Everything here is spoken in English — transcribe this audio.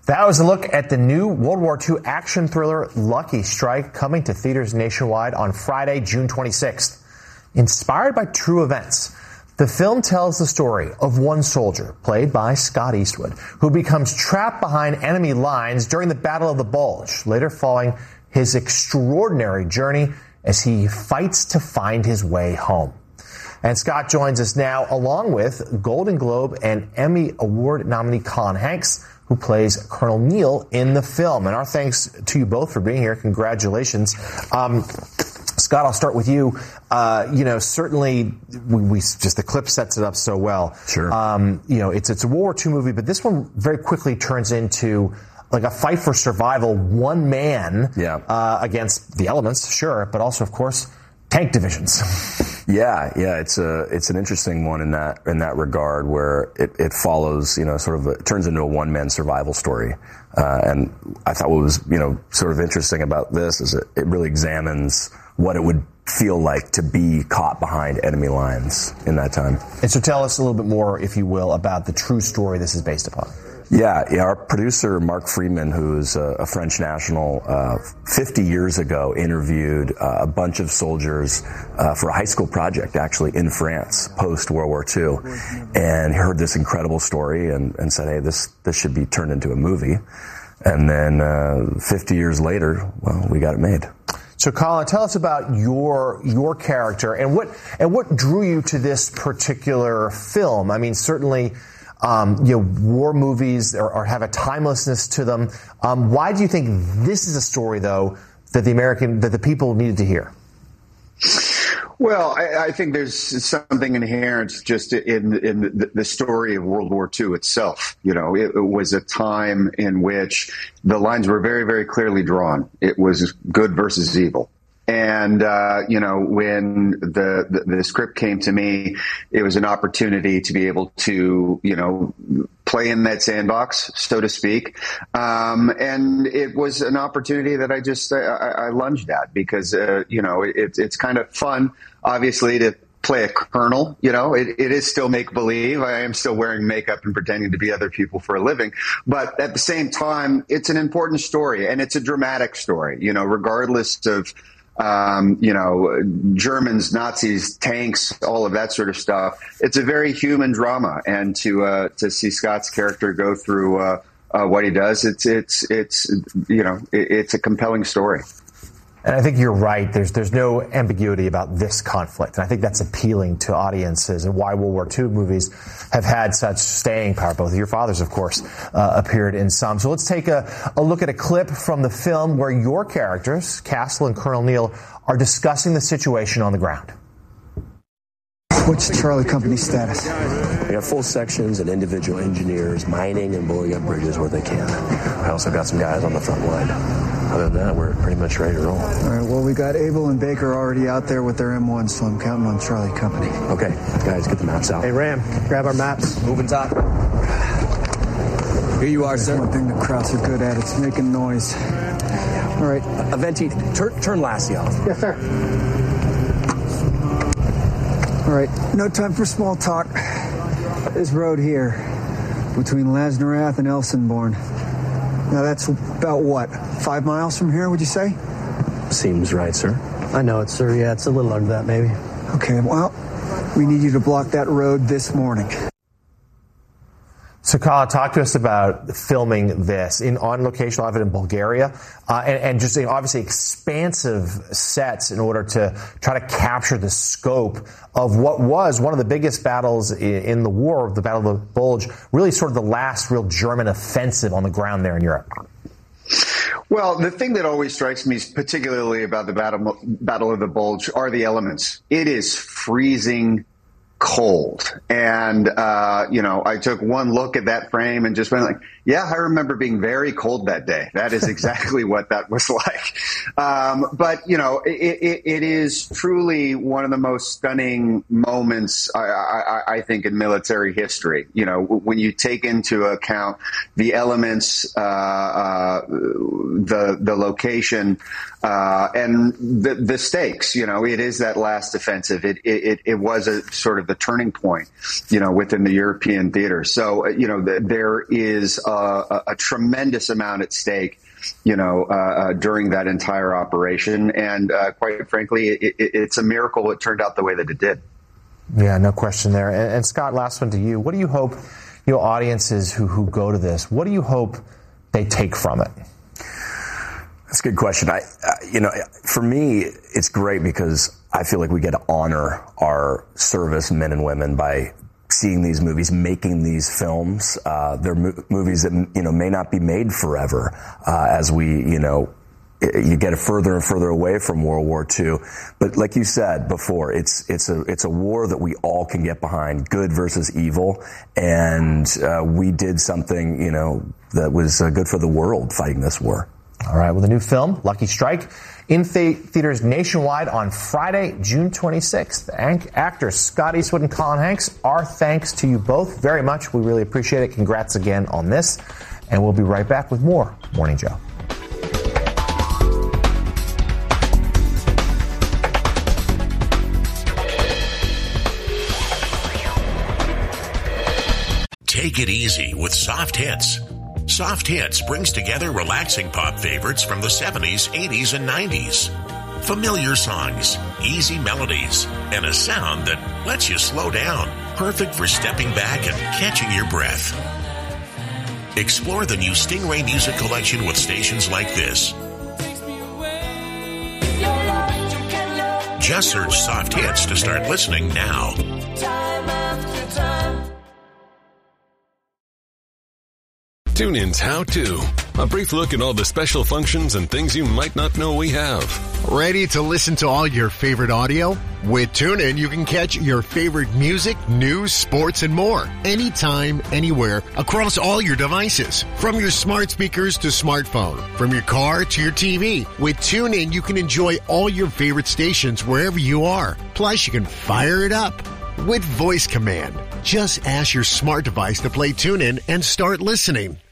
That was a look at the new World War II action thriller Lucky Strike, coming to theaters nationwide on Friday, June 26th. Inspired by true events, the film tells the story of one soldier, played by Scott Eastwood, who becomes trapped behind enemy lines during the Battle of the Bulge, later following his extraordinary journey as he fights to find his way home. And Scott joins us now, along with Golden Globe and Emmy Award nominee Colin Hanks, who plays Colonel Neil in the film. And our thanks to you both for being here. Congratulations. Scott, I'll start with you. Certainly we just, the clip sets it up so well. Sure. It's a World War II movie, but this one very quickly turns into like a fight for survival, one man against the elements, sure, but also, of course, tank divisions. Yeah, it's an interesting one in that regard, where it follows, it turns into a one-man survival story. And I thought what was, sort of interesting about this is it really examines what it would feel like to be caught behind enemy lines in that time. And so tell us a little bit more, if you will, about the true story this is based upon. Yeah. Our producer, Mark Friedman, who's a French national, 50 years ago interviewed a bunch of soldiers for a high school project, actually, in France, post-World War II, and heard this incredible story and said, hey, this should be turned into a movie. And then 50 years later, well, we got it made. So, Colin, tell us about your character and what drew you to this particular film. I mean, certainly, war movies have a timelessness to them. Why do you think this is a story, though, that the people needed to hear? Well, I think there's something inherent just in the story of World War II itself. It was a time in which the lines were very, very clearly drawn. It was good versus evil. And, when the script came to me, it was an opportunity to be able to, play in that sandbox, so to speak. And it was an opportunity that I lunged at because, it's kind of fun, obviously, to play a colonel. It is still make believe. I am still wearing makeup and pretending to be other people for a living. But at the same time, it's an important story, and it's a dramatic story, regardless of, Germans, Nazis, tanks, all of that sort of stuff. It's a very human drama, and to see Scott's character go through what he does, it's a compelling story. And I think you're right. There's no ambiguity about this conflict. And I think that's appealing to audiences and why World War II movies have had such staying power. Both of your fathers, of course, appeared in some. So let's take a look at a clip from the film where your characters, Castle and Colonel Neil, are discussing the situation on the ground. What's Charlie Company's status? We have full sections and individual engineers mining and blowing up bridges where they can. I also got some guys on the front line. Other than that, we're pretty much ready to roll. All right, well, we got Abel and Baker already out there with their M1, so I'm counting on Charlie Company. Okay, guys, get the maps out. Hey, Ram, grab our maps. Moving top. Here you are, sir. One thing the Krauts are good at, it's making noise. All right. Aventi, turn Lassie off. Yes, sir. All right, no time for small talk. This road here, between Lasnarath and Elsenborn. Now that's about what, 5 miles from here, would you say? Seems right, sir. I know it, sir. Yeah, it's a little under that, maybe. Okay, well, we need you to block that road this morning. So, Colin, talk to us about filming this on location. A lot of it in Bulgaria, and just obviously expansive sets in order to try to capture the scope of what was one of the biggest battles in the war, the Battle of the Bulge, really sort of the last real German offensive on the ground there in Europe. Well, the thing that always strikes me, particularly about the Battle of the Bulge, are the elements. It is freezing cold. And, I took one look at that frame and just went like, yeah, I remember being very cold that day. That is exactly what that was like. But it is truly one of the most stunning moments, I think, in military history. When you take into account the elements, the location, and the stakes. It is that last offensive. It was a sort of the the turning point, within the European theater. So, there is a tremendous amount at stake, during that entire operation. And quite frankly, it's a miracle it turned out the way that it did. Yeah, no question there. And Scott, last one to you. What do you hope audiences who go to this, what do you hope they take from it? That's a good question. For me, it's great because I feel like we get to honor our service men and women by seeing these movies, making these films. They're movies that, may not be made forever, as we, you get further and further away from World War II. But like you said before, it's a war that we all can get behind, good versus evil. And we did something, that was good for the world fighting this war. All right. Well, the new film, Lucky Strike, in theaters nationwide on Friday, June 26th. Actors Scott Eastwood and Colin Hanks, our thanks to you both very much. We really appreciate it. Congrats again on this. And we'll be right back with more Morning Joe. Take it easy with Soft Hits. Soft Hits brings together relaxing pop favorites from the 70s, 80s, and 90s. Familiar songs, easy melodies, and a sound that lets you slow down. Perfect for stepping back and catching your breath. Explore the new Stingray Music Collection with stations like this. Just search Soft Hits to start listening now. TuneIn's How To. A brief look at all the special functions and things you might not know we have. Ready to listen to all your favorite audio? With TuneIn, you can catch your favorite music, news, sports, and more. Anytime, anywhere, across all your devices. From your smart speakers to smartphone. From your car to your TV. With TuneIn, you can enjoy all your favorite stations wherever you are. Plus, you can fire it up with voice command. Just ask your smart device to play TuneIn and start listening.